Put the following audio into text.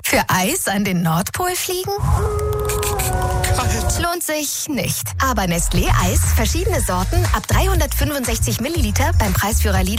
Für Eis an den Nordpol fliegen? Kalt. Lohnt sich nicht. Aber Nestlé Eis, verschiedene Sorten, ab 365 Milliliter beim Preisführer Lidl